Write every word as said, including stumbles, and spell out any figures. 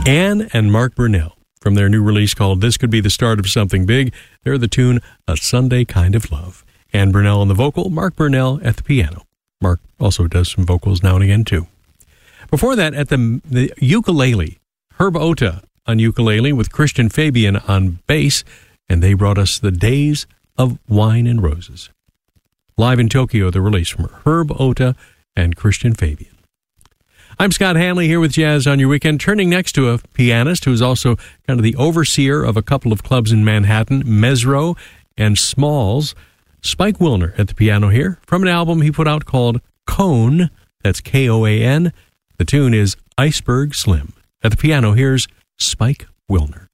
Ann and Mark Burnell from their new release called This Could Be the Start of Something Big. They're the tune A Sunday Kind of Love. Ann Burnell on the vocal, Mark Burnell at the piano. Mark also does some vocals now and again, too. Before that, at the, the ukulele, Herb Ota on ukulele with Christian Fabian on bass, and they brought us The Days of Wine and Roses. Live in Tokyo, the release from Herb Ota and Christian Fabian. I'm Scott Hanley here with Jazz on Your Weekend, turning next to a pianist who's also kind of the overseer of a couple of clubs in Manhattan, Mesro and Smalls. Spike Wilner at the piano here from an album he put out called Cone. That's K O A N. The tune is Iceberg Slim. At the piano, here's Spike Wilner.